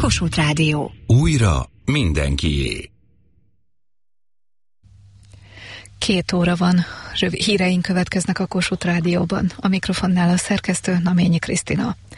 Kossuth Rádió. Újra mindenkié. 2 óra van. Híreink következnek a Kossuth Rádióban. A mikrofonnál a szerkesztő Naményi Krisztina.